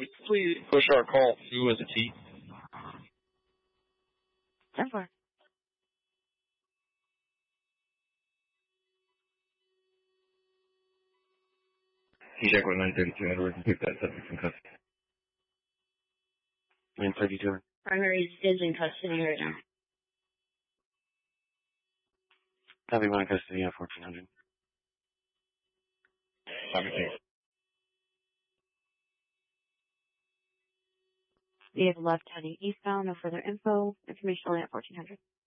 Would you please push our call through as a T? 10-4. Check with 932 Edwards and pick that subject in custody. 932. Primary is in custody right now. Copy, one in custody at 1400. We have left heading eastbound. No further info. Information only at 1400.